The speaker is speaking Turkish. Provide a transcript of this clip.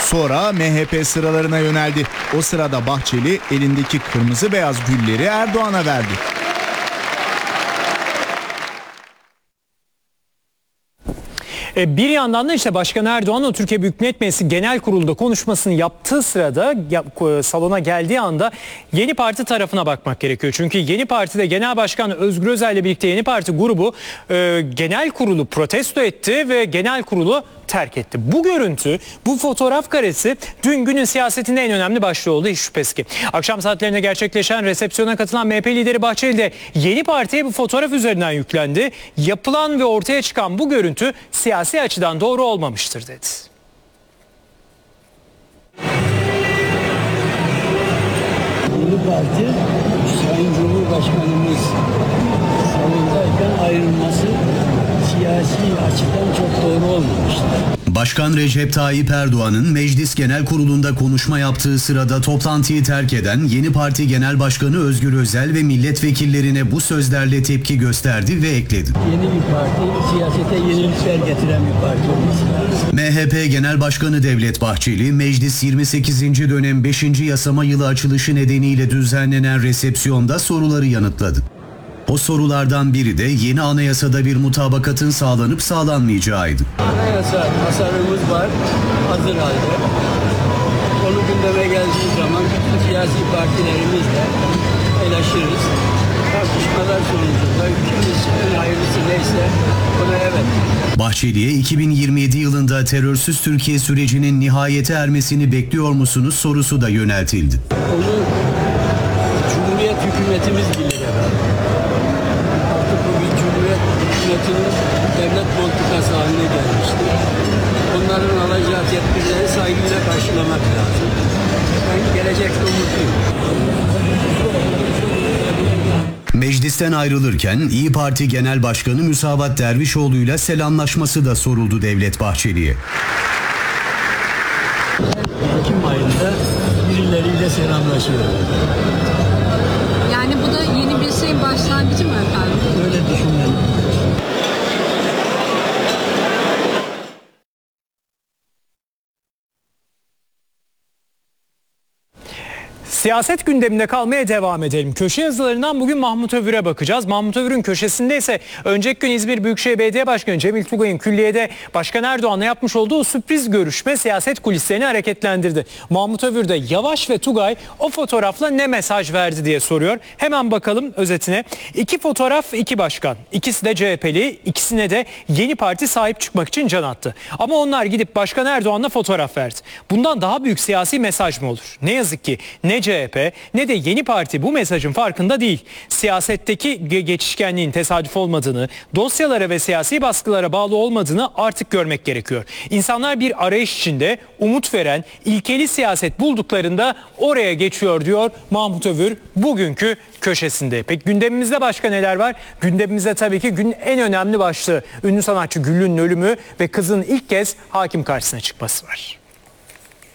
Sonra MHP sıralarına yöneldi. O sırada Bahçeli elindeki kırmızı beyaz gülleri Erdoğan'a verdi. Bir yandan da işte Başkan Erdoğan o Türkiye Büyük Millet Meclisi Genel Kurulu'nda konuşmasını yaptığı sırada salona geldiği anda Yeni Parti tarafına bakmak gerekiyor. Çünkü Yeni Parti'de Genel Başkan Özgür Özel ile birlikte Yeni Parti grubu Genel Kurulu protesto etti ve Genel Kurulu terk etti. Bu görüntü, bu fotoğraf karesi dün günün siyasetinde en önemli başlığı oldu hiç şüphesiz ki. Akşam saatlerinde gerçekleşen resepsiyona katılan MHP lideri Bahçeli de Yeni Parti'ye bu fotoğraf üzerinden yüklendi. Yapılan ve ortaya çıkan bu görüntü siyasi açıdan doğru olmamıştır dedi. Yeni Parti, Sayın Cumhurbaşkanımız salondayken ayrılması siyasi açıdan çok doğru olmamıştır. Başkan Recep Tayyip Erdoğan'ın Meclis Genel Kurulu'nda konuşma yaptığı sırada toplantıyı terk eden Yeni Parti Genel Başkanı Özgür Özel ve milletvekillerine bu sözlerle tepki gösterdi ve ekledi. Yeni bir parti, siyasete yenilikler getiren bir parti olması lazım. MHP Genel Başkanı Devlet Bahçeli, Meclis 28. dönem 5. yasama yılı açılışı nedeniyle düzenlenen resepsiyonda soruları yanıtladı. O sorulardan biri de yeni anayasada bir mutabakatın sağlanıp sağlanmayacağıydı. Anayasa tasarımımız var, hazır halde. Konu gündeme geldiği zaman bütün siyasi partilerimizle paylaşırız. Tartışmalar sonucunda ülkemizin hayırlısı neyse ona evet. Bahçeli'ye 2027 yılında terörsüz Türkiye sürecinin nihayete ermesini bekliyor musunuz sorusu da yöneltildi. Onu Cumhuriyet hükümetimiz bilir herhalde. Hükümetinin devlet politikası haline gelmiştir. Onların alacağı tedbirleri saygıyla karşılamak lazım. Ben gelecekte umutluyum. Meclisten ayrılırken İyi Parti Genel Başkanı Müsavat Dervişoğlu'yla selamlaşması da soruldu Devlet Bahçeli'ye. Ekim ayında birileriyle selamlaşıyorum. Yani bu da yeni bir şeyin başlangıcı mı efendim? Öyle düşünüyorum. Siyaset gündeminde kalmaya devam edelim. Köşe yazılarından bugün Mahmut Övür'e bakacağız. Mahmut Övür'ün köşesinde ise önceki gün İzmir Büyükşehir Belediye Başkanı Cemil Tugay'ın külliyede Başkan Erdoğan'la yapmış olduğu sürpriz görüşme siyaset kulislerini hareketlendirdi. Mahmut Övür de Yavaş ve Tugay o fotoğrafla ne mesaj verdi diye soruyor. Hemen bakalım özetine. 2 fotoğraf 2 başkan. İkisi de CHP'li, ikisine de Yeni Parti sahip çıkmak için can attı. Ama onlar gidip Başkan Erdoğan'la fotoğraf verdi. Bundan daha büyük siyasi mesaj mı olur? Ne yazık ki ne CHP ne de Yeni Parti bu mesajın farkında değil. Siyasetteki geçişkenliğin tesadüf olmadığını, dosyalara ve siyasi baskılara bağlı olmadığını artık görmek gerekiyor. İnsanlar bir arayış içinde umut veren ilkeli siyaset bulduklarında oraya geçiyor diyor Mahmut Övür bugünkü köşesinde. Peki gündemimizde başka neler var? Gündemimizde tabii ki günün en önemli başlığı ünlü sanatçı Güllü'nün ölümü ve kızın ilk kez hakim karşısına çıkması var.